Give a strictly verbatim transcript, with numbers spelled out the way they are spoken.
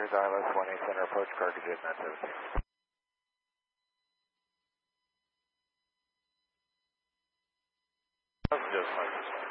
Here's I L S one eight center approach, cargo jet nine seventeen. Just like this one.